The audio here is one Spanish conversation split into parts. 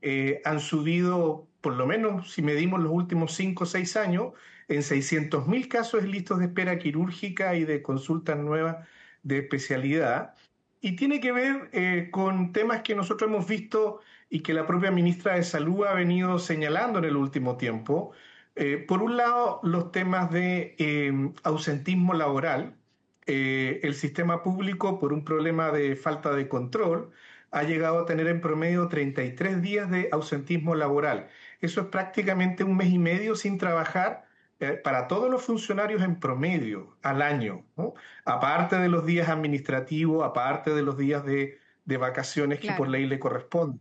han subido, por lo menos si medimos los últimos 5 o 6 años, en 600.000 casos listos de espera quirúrgica y de consultas nuevas de especialidad. Y tiene que ver con temas que nosotros hemos visto y que la propia ministra de Salud ha venido señalando en el último tiempo. Por un lado, los temas de ausentismo laboral. El sistema público, por un problema de falta de control, ha llegado a tener en promedio 33 días de ausentismo laboral. Eso es prácticamente un mes y medio sin trabajar para todos los funcionarios en promedio al año, ¿no? Aparte de los días administrativos, aparte de los días de vacaciones que por Claro. ley le corresponden.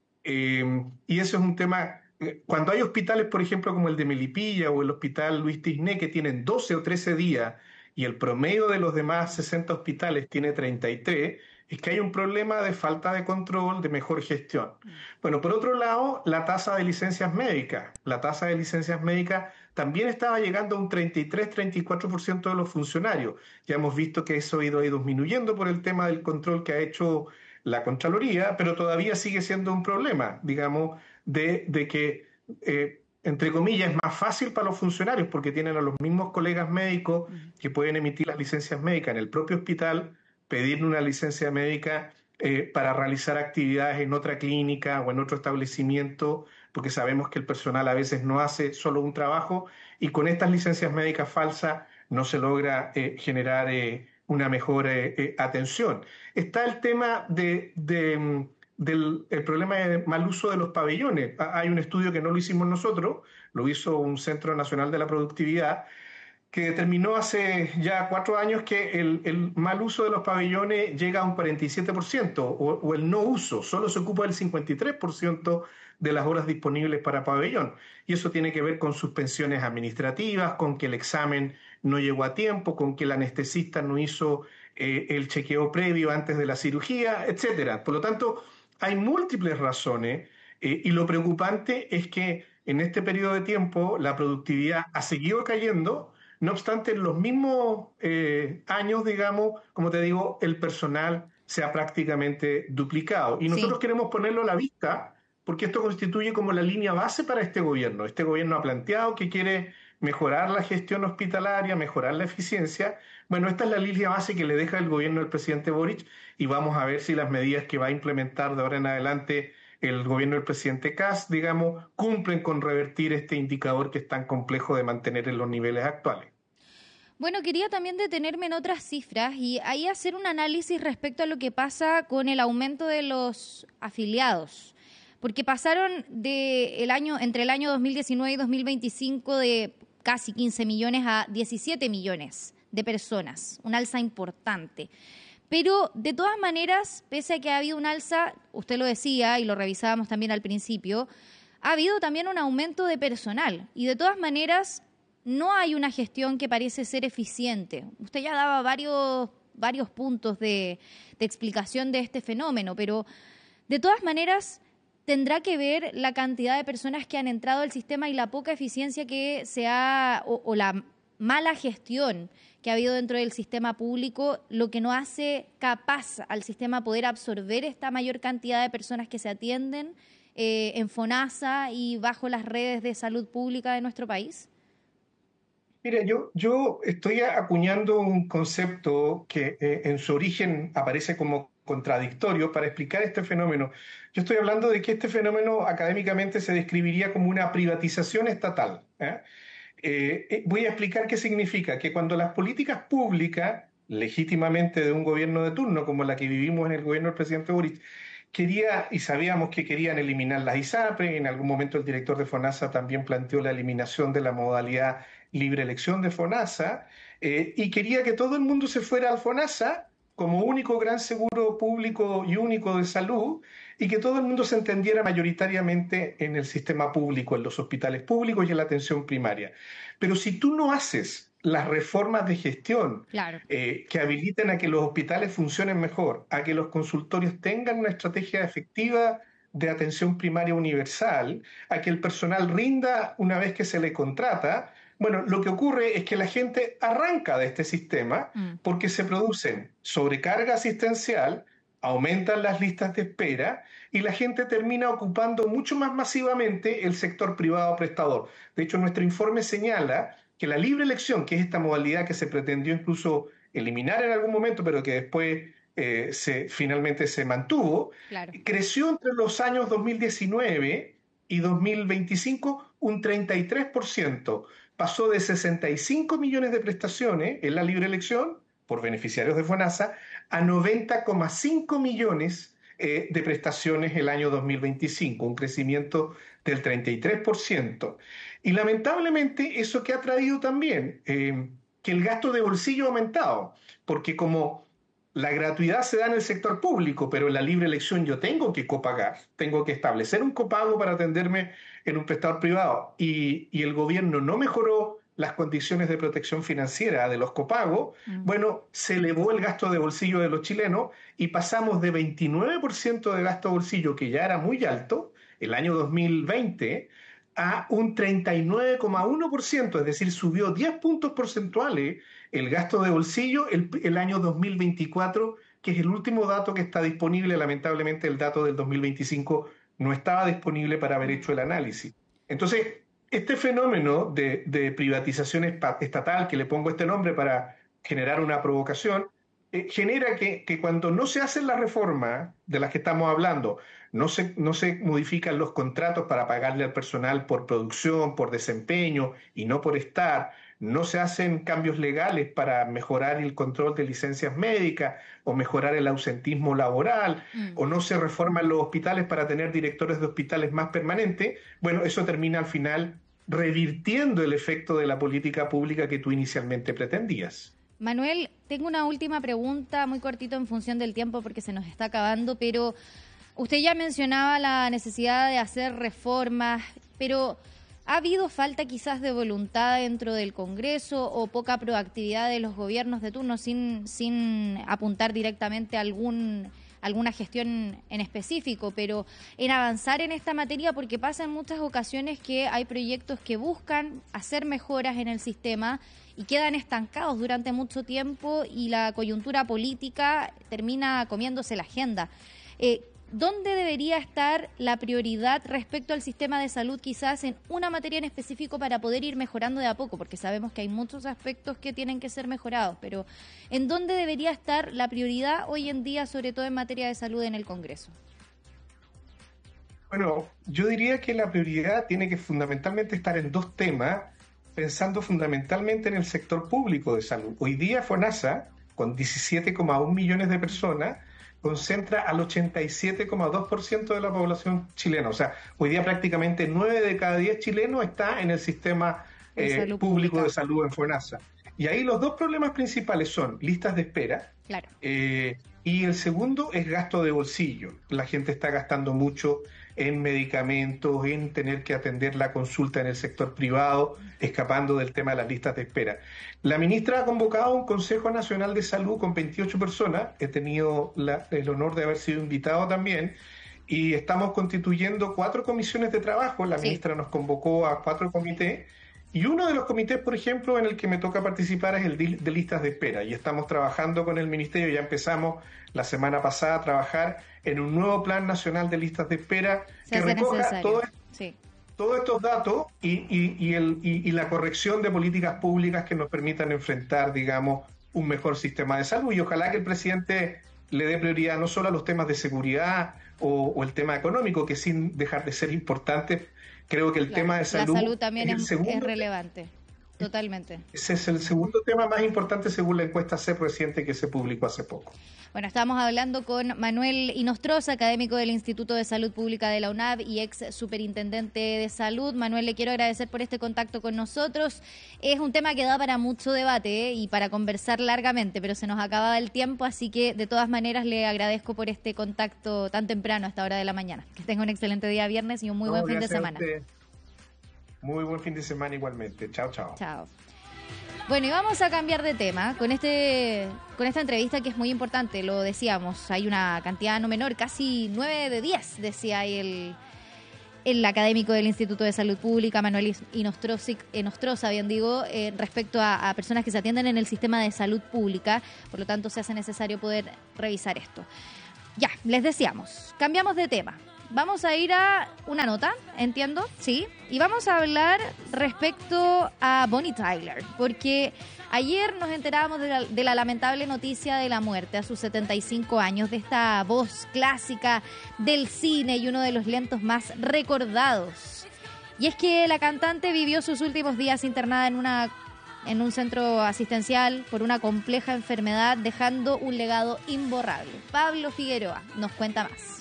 Y eso es un tema, cuando hay hospitales, por ejemplo, como el de Melipilla o el Hospital Luis Tisné, que tienen 12 o 13 días y el promedio de los demás 60 hospitales tiene 33, es que hay un problema de falta de control, de mejor gestión. Mm. Bueno, por otro lado, la tasa de licencias médicas. La tasa de licencias médicas también estaba llegando a un 33-34% de los funcionarios. Ya hemos visto que eso ha ido disminuyendo por el tema del control que ha hecho la Contraloría, pero todavía sigue siendo un problema, digamos, de que, entre comillas, es más fácil para los funcionarios porque tienen a los mismos colegas médicos Mm. que pueden emitir las licencias médicas en el propio hospital, pedir una licencia médica para realizar actividades en otra clínica o en otro establecimiento, porque sabemos que el personal a veces no hace solo un trabajo y con estas licencias médicas falsas no se logra generar una mejor atención. Está el tema del el problema de mal uso de los pabellones. Hay un estudio que no lo hicimos nosotros, lo hizo un Centro Nacional de la Productividad, que determinó hace ya 4 años que el mal uso de los pabellones llega a un 47%, o el no uso, solo se ocupa el 53% de las horas disponibles para pabellón. Y eso tiene que ver con suspensiones administrativas, con que el examen no llegó a tiempo, con que el anestesista no hizo el chequeo previo antes de la cirugía, etcétera. Por lo tanto, hay múltiples razones y lo preocupante es que en este periodo de tiempo la productividad ha seguido cayendo. No obstante, en los mismos años, digamos, como te digo, el personal se ha prácticamente duplicado. Y nosotros Sí. queremos ponerlo a la vista porque esto constituye como la línea base para este gobierno. Este gobierno ha planteado que quiere mejorar la gestión hospitalaria, mejorar la eficiencia. Bueno, esta es la línea base que le deja el gobierno del presidente Boric y vamos a ver si las medidas que va a implementar de ahora en adelante el gobierno del presidente Kast, digamos, cumplen con revertir este indicador que es tan complejo de mantener en los niveles actuales. Bueno, quería también detenerme en otras cifras y ahí hacer un análisis respecto a lo que pasa con el aumento de los afiliados, porque pasaron entre el año 2019 y 2025 de casi 15 millones a 17 millones de personas, un alza importante. Pero de todas maneras, pese a que ha habido un alza, usted lo decía y lo revisábamos también al principio, ha habido también un aumento de personal y de todas maneras no hay una gestión que parece ser eficiente. Usted ya daba varios puntos de explicación de este fenómeno, pero de todas maneras tendrá que ver la cantidad de personas que han entrado al sistema y la poca eficiencia que o la mala gestión que ha habido dentro del sistema público, lo que no hace capaz al sistema poder absorber esta mayor cantidad de personas que se atienden en FONASA y bajo las redes de salud pública de nuestro país. Mira, yo estoy acuñando un concepto que en su origen aparece como contradictorio para explicar este fenómeno. Yo estoy hablando de que este fenómeno académicamente se describiría como una privatización estatal. Voy a explicar qué significa, que cuando las políticas públicas, legítimamente de un gobierno de turno, como la que vivimos en el gobierno del presidente Boric, quería, y sabíamos que querían eliminar las ISAPRE, en algún momento el director de FONASA también planteó la eliminación de la modalidad libre elección de FONASA, y quería que todo el mundo se fuera al FONASA como único gran seguro público y único de salud, y que todo el mundo se entendiera mayoritariamente en el sistema público, en los hospitales públicos y en la atención primaria. Pero si tú no haces las reformas de gestión Claro. que habiliten a que los hospitales funcionen mejor, a que los consultorios tengan una estrategia efectiva de atención primaria universal, a que el personal rinda una vez que se le contrata, bueno, lo que ocurre es que la gente arranca de este sistema Mm. porque se producen sobrecarga asistencial, aumentan las listas de espera y la gente termina ocupando mucho más masivamente el sector privado prestador. De hecho, nuestro informe señala que la libre elección, que es esta modalidad que se pretendió incluso eliminar en algún momento, pero que después finalmente se mantuvo, Claro. creció entre los años 2019 y 2025 un 33%. Pasó de 65 millones de prestaciones en la libre elección por beneficiarios de FONASA a 90,5 millones de prestaciones el año 2025, un crecimiento del 33%. Y lamentablemente eso que ha traído también que el gasto de bolsillo ha aumentado, porque como la gratuidad se da en el sector público, pero en la libre elección yo tengo que copagar, tengo que establecer un copago para atenderme en un prestador privado y el gobierno no mejoró las condiciones de protección financiera de los copagos, bueno, se elevó el gasto de bolsillo de los chilenos y pasamos de 29% de gasto de bolsillo, que ya era muy alto, el año 2020, a un 39,1%, es decir, subió 10 puntos porcentuales el gasto de bolsillo el año 2024, que es el último dato que está disponible. Lamentablemente el dato del 2025 no estaba disponible para haber hecho el análisis. Entonces, este fenómeno de privatización estatal, que le pongo este nombre para generar una provocación, genera que cuando no se hacen las reformas de las que estamos hablando, no se modifican los contratos para pagarle al personal por producción, por desempeño y no por estar, no se hacen cambios legales para mejorar el control de licencias médicas o mejorar el ausentismo laboral, o no se reforman los hospitales para tener directores de hospitales más permanentes, bueno, eso termina al final revirtiendo el efecto de la política pública que tú inicialmente pretendías. Manuel, tengo una última pregunta, muy cortito en función del tiempo porque se nos está acabando, pero usted ya mencionaba la necesidad de hacer reformas, pero ¿ha habido falta quizás de voluntad dentro del Congreso o poca proactividad de los gobiernos de turno sin apuntar directamente a alguna gestión en específico, pero en avanzar en esta materia? Porque pasa en muchas ocasiones que hay proyectos que buscan hacer mejoras en el sistema y quedan estancados durante mucho tiempo y la coyuntura política termina comiéndose la agenda. ¿Dónde debería estar la prioridad respecto al sistema de salud, quizás en una materia en específico, para poder ir mejorando de a poco? Porque sabemos que hay muchos aspectos que tienen que ser mejorados, pero ¿en dónde debería estar la prioridad hoy en día, sobre todo en materia de salud en el Congreso? Bueno, yo diría que la prioridad tiene que fundamentalmente estar en dos temas, pensando fundamentalmente en el sector público de salud. Hoy día FONASA, con 17,1 millones de personas, concentra al 87,2% de la población chilena. O sea, hoy día prácticamente 9 de cada 10 chilenos está en el sistema público de salud en FONASA. Y ahí los dos problemas principales son listas de espera, claro, y el segundo es gasto de bolsillo. La gente está gastando mucho en medicamentos, en tener que atender la consulta en el sector privado, escapando del tema de las listas de espera. La ministra ha convocado un Consejo Nacional de Salud con 28 personas, he tenido el honor de haber sido invitado también, y estamos constituyendo 4 comisiones de trabajo. La ministra nos convocó a 4 comités, y uno de los comités, por ejemplo, en el que me toca participar es el de listas de espera, y estamos trabajando con el Ministerio, ya empezamos la semana pasada a trabajar en un nuevo Plan Nacional de Listas de Espera que recoja todos estos datos y la corrección de políticas públicas que nos permitan enfrentar, digamos, un mejor sistema de salud. Y ojalá que el presidente le dé prioridad no solo a los temas de seguridad o el tema económico, que sin dejar de ser importante, creo que el tema de salud... La salud también es relevante, totalmente. Ese es el segundo tema más importante según la encuesta CEP reciente que se publicó hace poco. Bueno, estamos hablando con Manuel Inostroza, académico del Instituto de Salud Pública de la UNAV y ex superintendente de salud. Manuel, le quiero agradecer por este contacto con nosotros. Es un tema que da para mucho debate y para conversar largamente, pero se nos acaba el tiempo, así que de todas maneras le agradezco por este contacto tan temprano a esta hora de la mañana. Que tenga un excelente día viernes y un muy buen fin de semana. Muy buen fin de semana igualmente. Chao, chao. Chao. Bueno, y vamos a cambiar de tema con esta entrevista que es muy importante, lo decíamos, hay una cantidad no menor, casi 9 de 10, decía el académico del Instituto de Salud Pública, Manuel Inostroza, bien digo, respecto a personas que se atienden en el sistema de salud pública, por lo tanto se hace necesario poder revisar esto. Ya, les decíamos, cambiamos de tema. Vamos a ir a una nota, entiendo, sí, y vamos a hablar respecto a Bonnie Tyler, porque ayer nos enterábamos de la lamentable noticia de la muerte a sus 75 años de esta voz clásica del cine y uno de los lentos más recordados. Y es que la cantante vivió sus últimos días internada en un centro asistencial por una compleja enfermedad, dejando un legado imborrable. Pablo Figueroa nos cuenta más.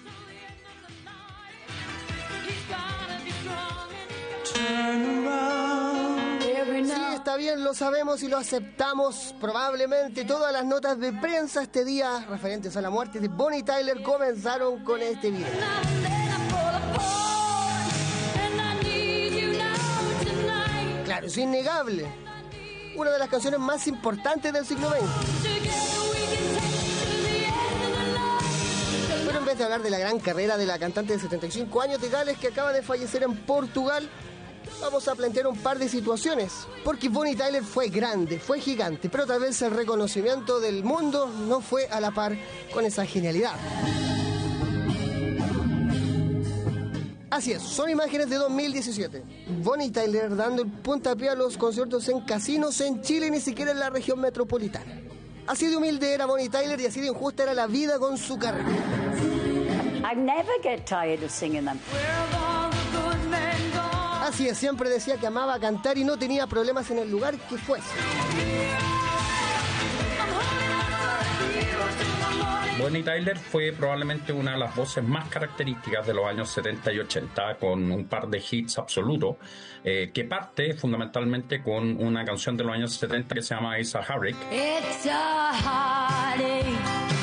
Sí, está bien, lo sabemos y lo aceptamos. Probablemente todas las notas de prensa este día referentes a la muerte de Bonnie Tyler comenzaron con este video. Claro, es innegable. Una de las canciones más importantes del siglo XX. Pero en vez de hablar de la gran carrera de la cantante de 75 años de Gales que acaba de fallecer en Portugal, vamos a plantear un par de situaciones. Porque Bonnie Tyler fue grande, fue gigante, pero tal vez el reconocimiento del mundo no fue a la par con esa genialidad. Así es, son imágenes de 2017. Bonnie Tyler dando el puntapié a los conciertos en casinos en Chile, ni siquiera en la región metropolitana. Así de humilde era Bonnie Tyler y así de injusta era la vida con su carrera. I never get tired of singing them. Así es, siempre decía que amaba cantar y no tenía problemas en el lugar que fuese. Bonnie Tyler fue probablemente una de las voces más características de los años 70 y 80, con un par de hits absolutos, que parte fundamentalmente con una canción de los años 70 que se llama It's a Heartache. It's a heartache.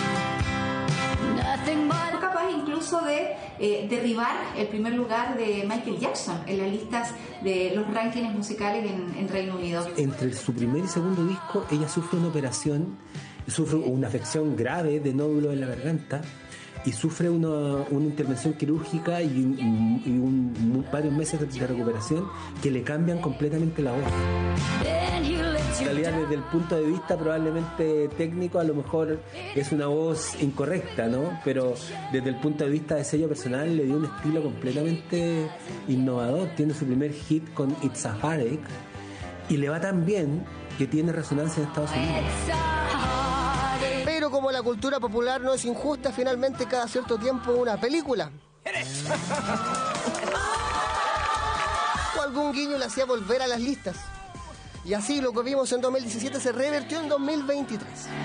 Fue capaz incluso de derribar el primer lugar de Michael Jackson en las listas de los rankings musicales en Reino Unido. Entre su primer y segundo disco, ella sufre una operación, sufre una afección grave de nódulo en la garganta y sufre una intervención quirúrgica y varios meses de recuperación que le cambian completamente la voz. En realidad, desde el punto de vista probablemente técnico, a lo mejor es una voz incorrecta, ¿no? Pero desde el punto de vista de sello personal le dio un estilo completamente innovador. Tiene su primer hit con It's a Heartache y le va tan bien que tiene resonancia en Estados Unidos. Pero como la cultura popular no es injusta, finalmente cada cierto tiempo una película o algún guiño le hacía volver a las listas. Y así lo que vimos en 2017 se revertió en 2023.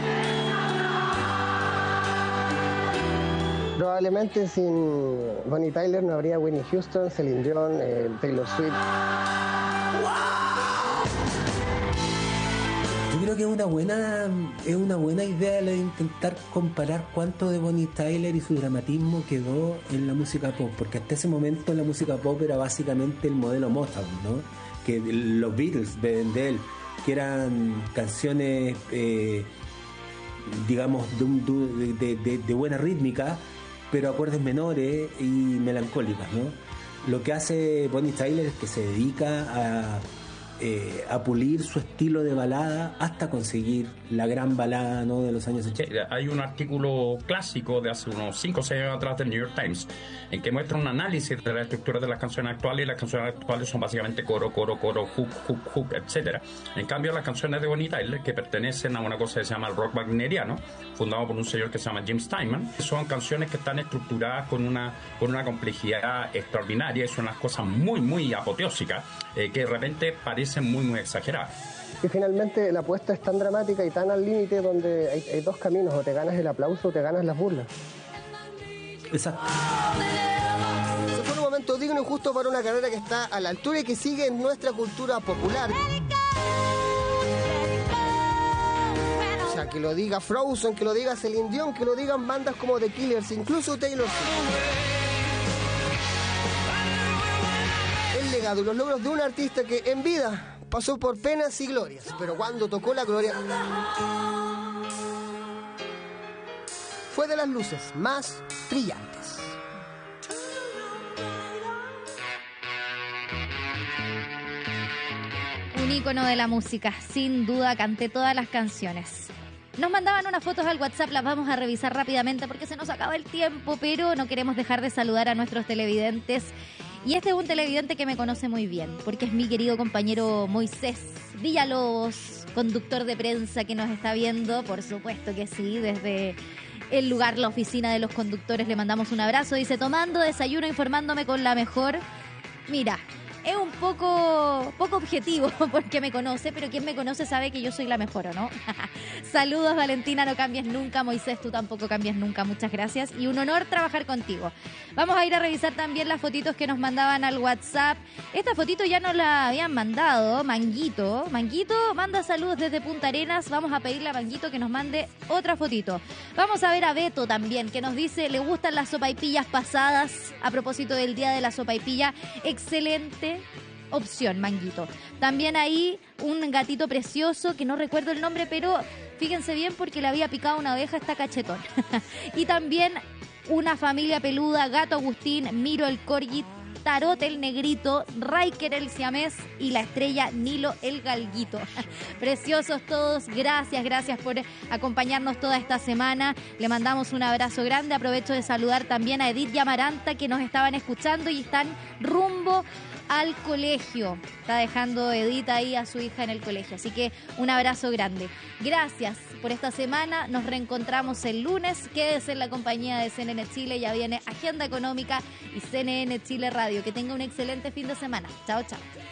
Probablemente sin Bonnie Tyler no habría Whitney Houston, Celine Dion, Taylor Swift. Yo creo que es una buena idea la de intentar comparar cuánto de Bonnie Tyler y su dramatismo quedó en la música pop, porque hasta ese momento la música pop era básicamente el modelo Motown, ¿no? Que los Beatles beben de él, que eran canciones, digamos, de buena rítmica, pero acordes menores y melancólicas, ¿no? Lo que hace Bonnie Tyler es que se dedica a pulir su estilo de balada hasta conseguir la gran balada, ¿no?, de los años 80. Hay un artículo clásico de hace unos 5 o 6 años atrás del New York Times en que muestra un análisis de la estructura de las canciones actuales, y las canciones actuales son básicamente coro, hook, etcétera. En cambio, las canciones de Bonnie Tyler, que pertenecen a una cosa que se llama el rock wagneriano, fundado por un señor que se llama Jim Steinman, son canciones que están estructuradas con una complejidad extraordinaria y son unas cosas muy apoteósicas, que de repente parecen muy exageradas. Y finalmente la apuesta es tan dramática y tan al límite donde hay dos caminos: o te ganas el aplauso o te ganas las burlas. Exacto. Fue un momento digno y justo para una carrera que está a la altura y que sigue en nuestra cultura popular. O sea, que lo diga Frozen, que lo diga Celine Dion, que lo digan bandas como The Killers, incluso Taylor Swift. El legado y los logros de un artista que en vida pasó por penas y glorias, pero cuando tocó la gloria fue de las luces más brillantes. Un ícono de la música, sin duda, canté todas las canciones. Nos mandaban unas fotos al WhatsApp, las vamos a revisar rápidamente porque se nos acaba el tiempo, pero no queremos dejar de saludar a nuestros televidentes. Y este es un televidente que me conoce muy bien, porque es mi querido compañero Moisés Villalobos, conductor de prensa que nos está viendo, por supuesto que sí, desde el lugar, la oficina de los conductores, le mandamos un abrazo. Dice, tomando desayuno, informándome con la mejor. Mira, es un poco objetivo porque me conoce, pero quien me conoce sabe que yo soy la mejor, ¿o no? Saludos, Valentina, no cambies nunca. Moisés, tú tampoco cambias nunca. Muchas gracias y un honor trabajar contigo. Vamos a ir a revisar también las fotitos que nos mandaban al WhatsApp. Esta fotito ya nos la habían mandado, Manguito. Manguito manda saludos desde Punta Arenas. Vamos a pedirle a Manguito que nos mande otra fotito. Vamos a ver a Beto también, que nos dice, le gustan las sopaipillas pasadas. A propósito del día de la sopaipilla, excelente opción, Manguito. También ahí un gatito precioso que no recuerdo el nombre, pero fíjense bien porque le había picado una oveja, está cachetón. Y también una familia peluda, Gato Agustín, Miro el corgi, Tarot el negrito, Riker el siamés y la estrella Nilo el galguito. Preciosos todos, gracias por acompañarnos toda esta semana. Le mandamos un abrazo grande. Aprovecho de saludar también a Edith y Amaranta, que nos estaban escuchando y están rumbo al colegio. Está dejando Edith ahí a su hija en el colegio. Así que un abrazo grande. Gracias por esta semana. Nos reencontramos el lunes. Quédese en la compañía de CNN Chile. Ya viene Agenda Económica y CNN Chile Radio. Que tenga un excelente fin de semana. Chao, chao.